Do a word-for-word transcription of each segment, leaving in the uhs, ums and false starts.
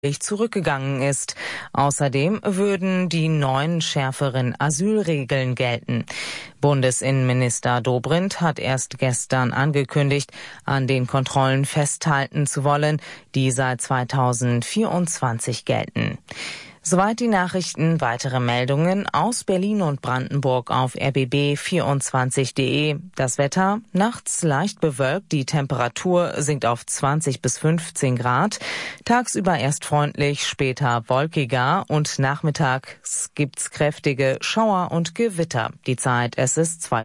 zurückgegangen ist. Außerdem würden die neuen schärferen Asylregeln gelten. Bundesinnenminister Dobrindt hat erst gestern angekündigt, an den Kontrollen festhalten zu wollen, die seit zweitausendvierundzwanzig gelten. Soweit die Nachrichten. Weitere Meldungen aus Berlin und Brandenburg auf r b b vierundzwanzig punkt de. Das Wetter nachts leicht bewölkt, die Temperatur sinkt auf zwanzig bis fünfzehn Grad. Tagsüber erst freundlich, später wolkiger und nachmittags gibt's kräftige Schauer und Gewitter. Die Zeit, es ist zwei.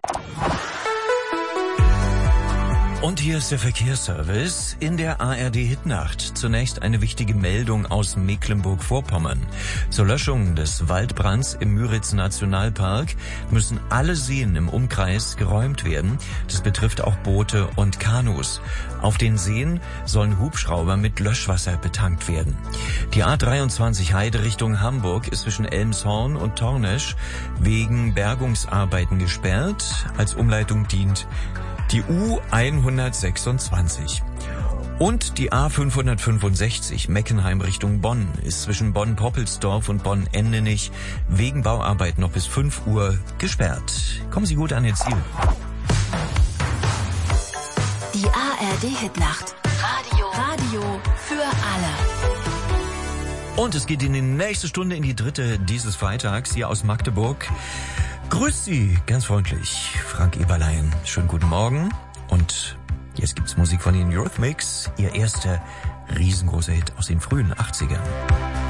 Und hier ist der Verkehrsservice in der A R D-Hitnacht. Zunächst eine wichtige Meldung aus Mecklenburg-Vorpommern. Zur Löschung des Waldbrands im Müritz-Nationalpark müssen alle Seen im Umkreis geräumt werden. Das betrifft auch Boote und Kanus. Auf den Seen sollen Hubschrauber mit Löschwasser betankt werden. Die A dreiundzwanzig Heide Richtung Hamburg ist zwischen Elmshorn und Tornesch wegen Bergungsarbeiten gesperrt. Als Umleitung dient die U hundertsechsundzwanzig. Und die A fünfhundertfünfundsechzig Meckenheim Richtung Bonn ist zwischen Bonn-Poppelsdorf und Bonn-Endenich wegen Bauarbeiten noch bis fünf Uhr gesperrt. Kommen Sie gut an Ihr Ziel. Die A R D-Hitnacht. Radio. Radio für alle. Und es geht in die nächste Stunde, in die dritte dieses Freitags hier aus Magdeburg. Grüß Sie, ganz freundlich, Frank Eberlein. Schönen guten Morgen. Und jetzt gibt's Musik von den Eurythmics, ihr erster riesengroßer Hit aus den frühen achtzigern.